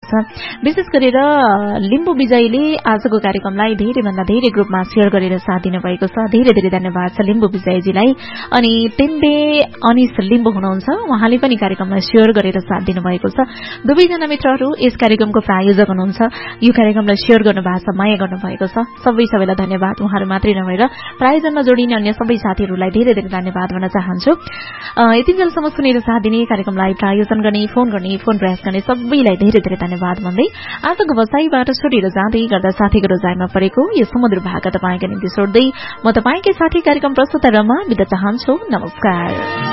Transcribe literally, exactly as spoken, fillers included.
छ। विशेष गरेर लिम्बू विजयले आजको कार्यक्रमलाई धेरैभन्दा धेरै ग्रुपमा शेयर गरेर साथ दिनुभएको छ। धेरै धेरै धन्यवाद छ लिम्बू विजयजीलाई। अनि टेम्बे अनिस लिम्बू हुनुहुन्छ, उहाँले पनि कार्यक्रमलाई शेयर गरेर साथ दिनुभएको छ। दुवैजना मित्रहरू यस कार्यक्रमको प्रायोजक हुनुहुन्छ। यो कार्यक्रमलाई शेयर गर्नुभएको छ, माया गर्नुभएको छ। सबै सबैलाई धन्यवाद। उहाँहरू मात्रै नभएर प्रायोजनमा जोडिने अन्य सबै साथीहरूलाई धेरै धेरै धन्यवाद भन्न चाहन्छु। यतिन्जेलसम्म सुनेर साथ दिने, कार्यक्रमलाई प्रायोजन गर्ने, फोन गर्ने, फोन प्रयास गर्ने सबैलाई धेरै धेरै धन्यवाद भन्दै आजको बसाईबाट छोडेर जाँदै गर्दा साथीको रोजाइमा परेको यो समुद्र भाका तपाईँका निम्ति छोड्दै म तपाईँकै साथी कार्यक्रम प्रस्तुता रमा बिदा चाहन्छु। नमस्कार।